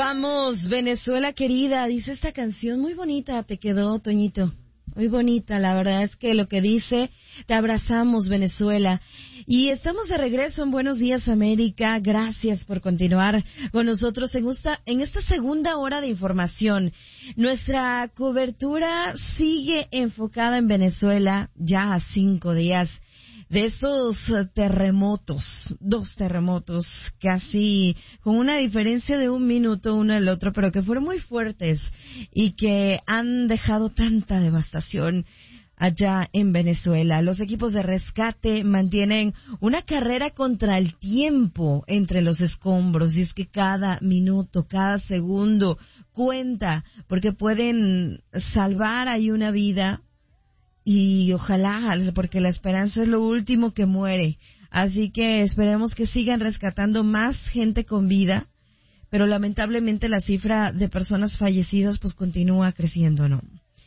Vamos, Venezuela querida, dice esta canción, muy bonita te quedó, Toñito, muy bonita, la verdad es que lo que dice, te abrazamos, Venezuela. Y estamos de regreso en Buenos Días América, gracias por continuar con nosotros en esta segunda hora de información. Nuestra cobertura sigue enfocada en Venezuela ya a 5 días de esos terremotos, 2 terremotos, casi con una diferencia de 1 minuto uno del otro, pero que fueron muy fuertes y que han dejado tanta devastación allá en Venezuela. Los equipos de rescate mantienen una carrera contra el tiempo entre los escombros, y es que cada minuto, cada segundo cuenta, porque pueden salvar ahí una vida. Y ojalá, porque la esperanza es lo último que muere. Así que esperemos que sigan rescatando más gente con vida, pero lamentablemente la cifra de personas fallecidas pues continúa creciendo, ¿no?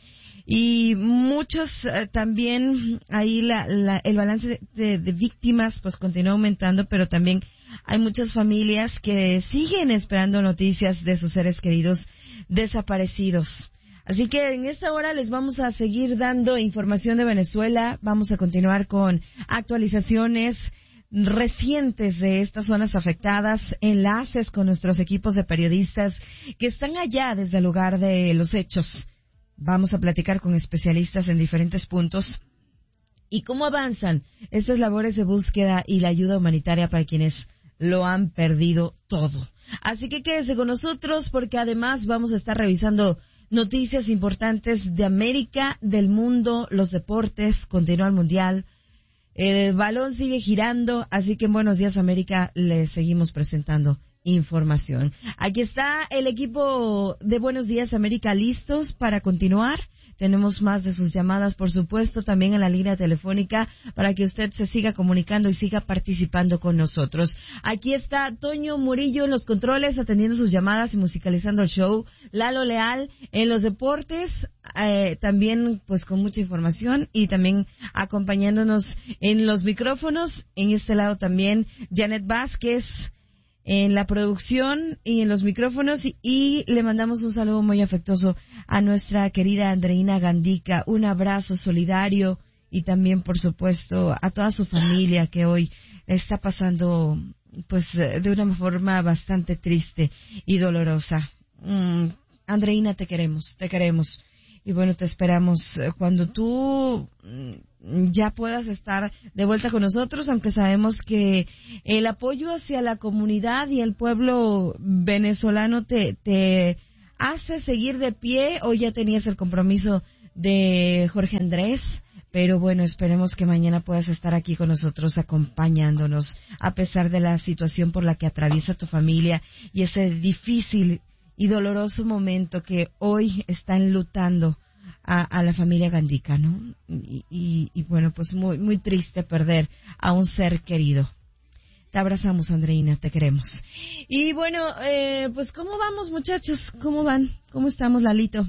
Y muchos también, ahí el balance de víctimas pues continúa aumentando, pero también hay muchas familias que siguen esperando noticias de sus seres queridos desaparecidos. Así que en esta hora les vamos a seguir dando información de Venezuela. Vamos a continuar con actualizaciones recientes de estas zonas afectadas, enlaces con nuestros equipos de periodistas que están allá desde el lugar de los hechos. Vamos a platicar con especialistas en diferentes puntos y cómo avanzan estas labores de búsqueda y la ayuda humanitaria para quienes lo han perdido todo. Así que quédese con nosotros porque además vamos a estar revisando noticias importantes de América, del mundo, los deportes, continúa el Mundial, el balón sigue girando, así que en Buenos Días América les seguimos presentando información. Aquí está el equipo de Buenos Días América listos para continuar. Tenemos más de sus llamadas, por supuesto, también en la línea telefónica para que usted se siga comunicando y siga participando con nosotros. Aquí está Toño Murillo en los controles, atendiendo sus llamadas y musicalizando el show. Lalo Leal en los deportes, también pues con mucha información y también acompañándonos en los micrófonos. En este lado también Janet Vázquez en la producción y en los micrófonos, y le mandamos un saludo muy afectuoso a nuestra querida Andreina Gandica, un abrazo solidario y también por supuesto a toda su familia que hoy está pasando pues de una forma bastante triste y dolorosa. Andreina, te queremos y bueno, te esperamos cuando tú ya puedas estar de vuelta con nosotros, aunque sabemos que el apoyo hacia la comunidad y el pueblo venezolano te hace seguir de pie. Hoy ya tenías el compromiso de Jorge Andrés, pero bueno, esperemos que mañana puedas estar aquí con nosotros acompañándonos a pesar de la situación por la que atraviesa tu familia y ese difícil y doloroso momento que hoy está enlutando a la familia Gandica, ¿no? Y bueno, pues muy, muy triste perder a un ser querido. Te abrazamos, Andreina, te queremos. Y bueno, pues ¿cómo vamos, muchachos? ¿Cómo van? ¿Cómo estamos, Lalito?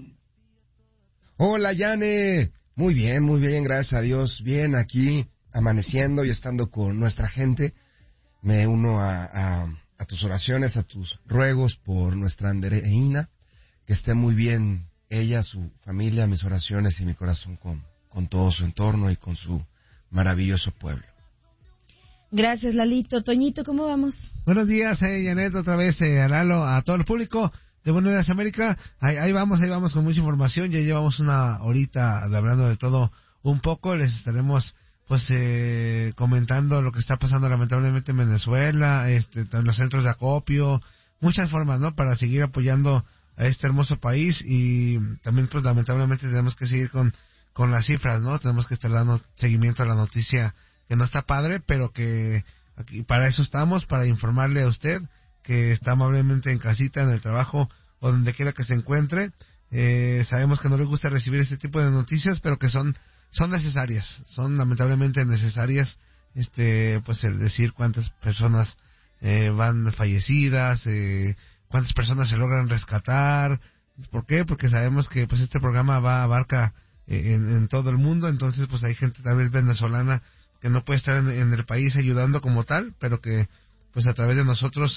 Hola, Yane. Muy bien, gracias a Dios. Bien, aquí, amaneciendo y estando con nuestra gente. Me uno a tus oraciones, a tus ruegos por nuestra Andreina, que esté muy bien ella, su familia, mis oraciones y mi corazón con todo su entorno y con su maravilloso pueblo. Gracias, Lalito. Toñito, ¿cómo vamos? Buenos días, Janet, otra vez, a Lalo, a todo el público de Buenos Días América. Ahí vamos con mucha información. Ya llevamos una horita hablando de todo un poco. Les estaremos pues comentando lo que está pasando lamentablemente en Venezuela, en los centros de acopio, muchas formas, ¿no?, para seguir apoyando a este hermoso país. Y también pues lamentablemente tenemos que seguir con las cifras, ¿no? Tenemos que estar dando seguimiento a la noticia que no está padre, pero que aquí para eso estamos, para informarle a usted que está amablemente en casita, en el trabajo o donde quiera que se encuentre. Sabemos que no le gusta recibir este tipo de noticias, pero que son necesarias, son lamentablemente necesarias, pues el decir cuántas personas van fallecidas, cuántas personas se logran rescatar. ¿Por qué? Porque sabemos que pues este programa abarca en todo el mundo, entonces pues hay gente tal vez venezolana que no puede estar en el país ayudando como tal, pero que pues a través de nosotros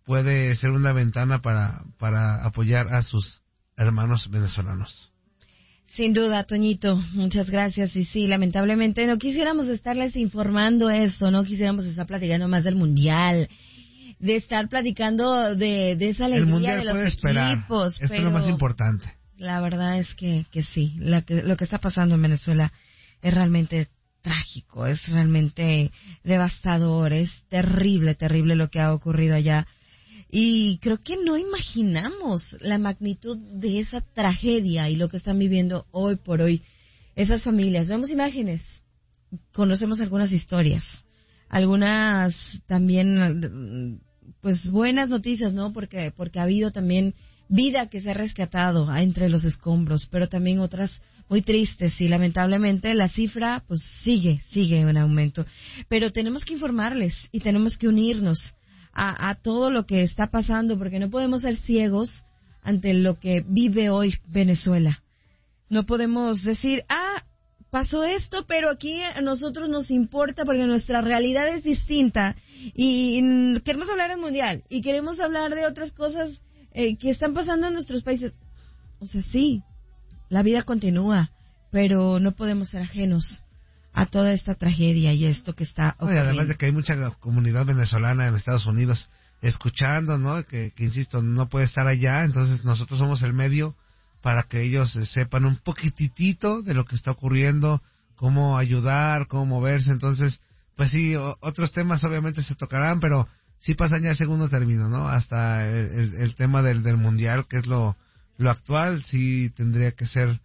puede ser una ventana para apoyar a sus hermanos venezolanos. Sin duda, Toñito, muchas gracias. Y sí, lamentablemente no quisiéramos estarles informando esto, no quisiéramos estar platicando más del Mundial, de estar platicando de esa alegría de los equipos. Esto es lo más importante. La verdad es que sí, lo que está pasando en Venezuela es realmente trágico, es realmente devastador, es terrible lo que ha ocurrido allá. Y creo que no imaginamos la magnitud de esa tragedia y lo que están viviendo hoy por hoy esas familias. Vemos imágenes, conocemos algunas historias, algunas también pues buenas noticias, ¿no? Porque ha habido también vida que se ha rescatado entre los escombros, pero también otras muy tristes, y lamentablemente la cifra pues sigue en aumento. Pero tenemos que informarles y tenemos que unirnos a todo lo que está pasando, porque no podemos ser ciegos ante lo que vive hoy Venezuela. No podemos decir, pasó esto, pero aquí a nosotros nos importa porque nuestra realidad es distinta y queremos hablar del Mundial y queremos hablar de otras cosas que están pasando en nuestros países. O sea, sí, la vida continúa, pero no podemos ser ajenos a toda esta tragedia y esto que está ocurriendo. Y además de que hay mucha comunidad venezolana en Estados Unidos escuchando, ¿no? Que insisto, no puede estar allá, entonces nosotros somos el medio para que ellos sepan un poquitito de lo que está ocurriendo, cómo ayudar, cómo moverse. Entonces, pues sí, otros temas obviamente se tocarán, pero sí pasan ya a segundo término, ¿no? Hasta el tema del Mundial, que es lo actual, sí tendría que ser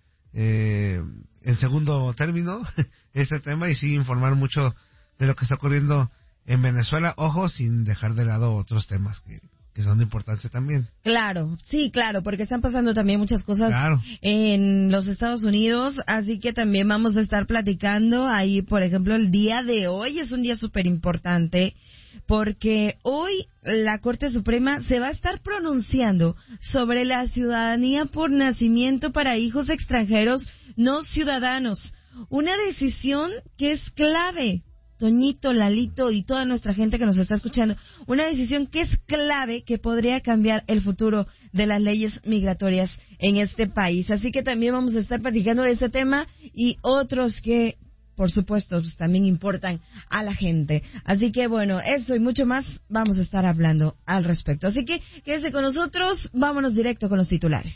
en segundo término este tema, y sí informar mucho de lo que está ocurriendo en Venezuela, ojo, sin dejar de lado otros temas que son de importancia también. Claro, sí, claro, porque están pasando también muchas cosas en los Estados Unidos, así que también vamos a estar platicando ahí. Por ejemplo, el día de hoy es un día súper importante, porque hoy la Corte Suprema se va a estar pronunciando sobre la ciudadanía por nacimiento para hijos extranjeros no ciudadanos. Una decisión que es clave, Toñito, Lalito y toda nuestra gente que nos está escuchando. Una decisión que es clave, que podría cambiar el futuro de las leyes migratorias en este país. Así que también vamos a estar platicando de este tema y otros que, por supuesto, pues, también importan a la gente. Así que bueno, eso y mucho más vamos a estar hablando al respecto. Así que quédese con nosotros, vámonos directo con los titulares.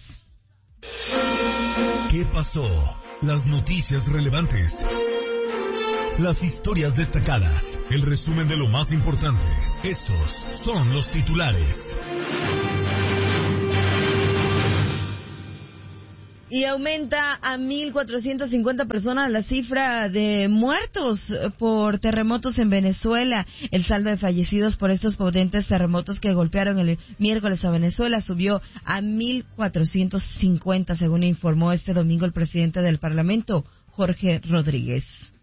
¿Qué pasó? Las noticias relevantes, las historias destacadas, el resumen de lo más importante. Estos son los titulares. Y aumenta a 1,450 personas la cifra de muertos por terremotos en Venezuela. El saldo de fallecidos por estos potentes terremotos que golpearon el miércoles a Venezuela subió a 1,450, según informó este domingo el presidente del Parlamento, Jorge Rodríguez.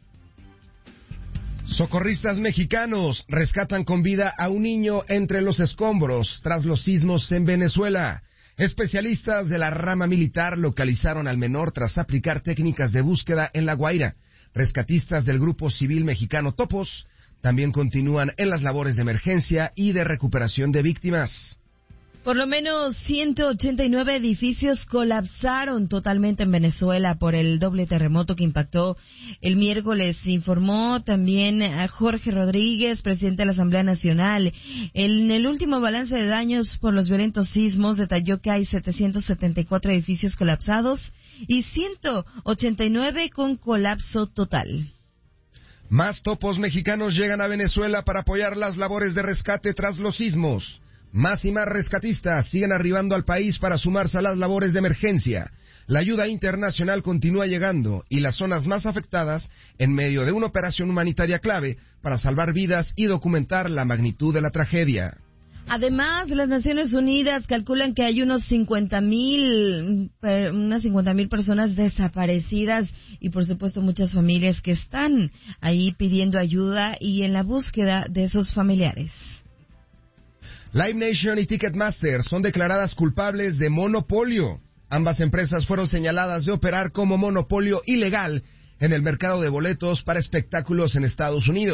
Socorristas mexicanos rescatan con vida a un niño entre los escombros tras los sismos en Venezuela. Especialistas de la rama militar localizaron al menor tras aplicar técnicas de búsqueda en La Guaira. Rescatistas del Grupo Civil Mexicano Topos también continúan en las labores de emergencia y de recuperación de víctimas. Por lo menos 189 edificios colapsaron totalmente en Venezuela por el doble terremoto que impactó el miércoles, informó también a Jorge Rodríguez, presidente de la Asamblea Nacional. En el último balance de daños por los violentos sismos detalló que hay 774 edificios colapsados y 189 con colapso total. Más topos mexicanos llegan a Venezuela para apoyar las labores de rescate tras los sismos. Más y más rescatistas siguen arribando al país para sumarse a las labores de emergencia. La ayuda internacional continúa llegando y las zonas más afectadas en medio de una operación humanitaria clave para salvar vidas y documentar la magnitud de la tragedia. Además, las Naciones Unidas calculan que hay unas 50,000 personas desaparecidas y, por supuesto, muchas familias que están ahí pidiendo ayuda y en la búsqueda de esos familiares. Live Nation y Ticketmaster son declaradas culpables de monopolio. Ambas empresas fueron señaladas de operar como monopolio ilegal en el mercado de boletos para espectáculos en Estados Unidos.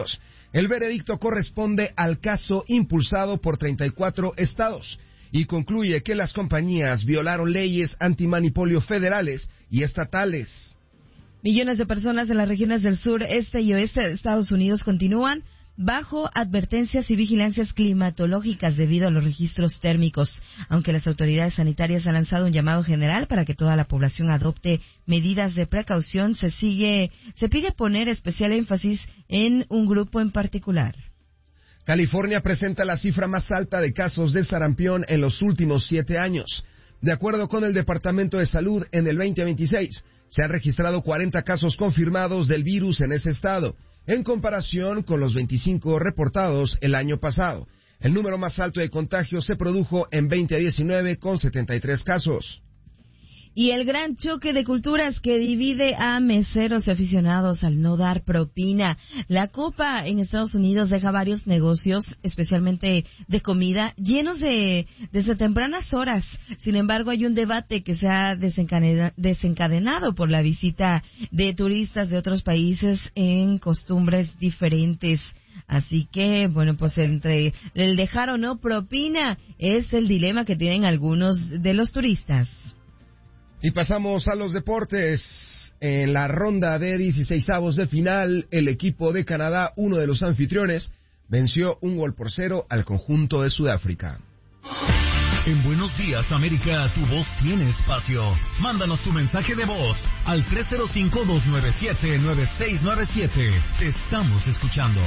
El veredicto corresponde al caso impulsado por 34 estados y concluye que las compañías violaron leyes antimonopolio federales y estatales. Millones de personas en las regiones del sur, este y oeste de Estados Unidos continúan bajo advertencias y vigilancias climatológicas debido a los registros térmicos, aunque las autoridades sanitarias han lanzado un llamado general para que toda la población adopte medidas de precaución. Se pide poner especial énfasis en un grupo en particular. California presenta la cifra más alta de casos de sarampión en los últimos 7 años. De acuerdo con el Departamento de Salud, en el 2026 se han registrado 40 casos confirmados del virus en ese estado, en comparación con los 25 reportados el año pasado. El número más alto de contagios se produjo en 2019 con 73 casos. Y el gran choque de culturas que divide a meseros y aficionados al no dar propina. La copa en Estados Unidos deja varios negocios, especialmente de comida, llenos desde tempranas horas. Sin embargo, hay un debate que se ha desencadenado por la visita de turistas de otros países en costumbres diferentes. Así que, bueno, pues entre el dejar o no propina es el dilema que tienen algunos de los turistas. Y pasamos a los deportes. En la ronda de 16avos de final, el equipo de Canadá, uno de los anfitriones, venció 1-0 al conjunto de Sudáfrica. En Buenos Días, América, tu voz tiene espacio. Mándanos tu mensaje de voz al 305-297-9697. Te estamos escuchando.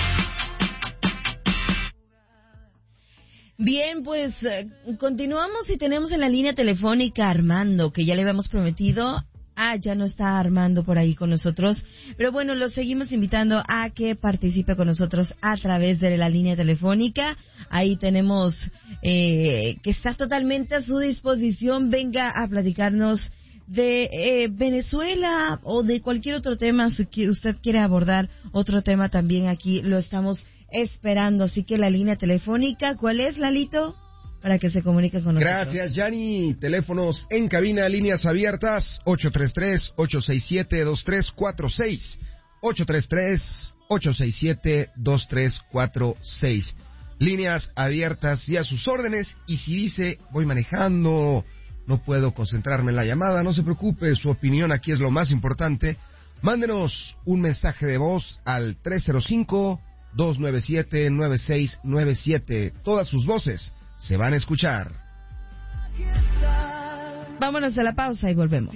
Bien, pues continuamos y tenemos en la línea telefónica a Armando, que ya le habíamos prometido. Ya no está Armando por ahí con nosotros, pero bueno, lo seguimos invitando a que participe con nosotros a través de la línea telefónica. Ahí tenemos que está totalmente a su disposición. Venga a platicarnos de Venezuela o de cualquier otro tema. Si usted quiere abordar otro tema también, aquí lo estamos esperando. Así que la línea telefónica, ¿cuál es, Lalito? Para que se comunique con nosotros. Gracias, Yanni. Teléfonos en cabina, líneas abiertas, 833-867-2346. 833-867-2346. Líneas abiertas y a sus órdenes. Y si dice, voy manejando, no puedo concentrarme en la llamada, no se preocupe, su opinión aquí es lo más importante. Mándenos un mensaje de voz al 305-297-9697. Todas sus voces se van a escuchar. Vámonos a la pausa y volvemos.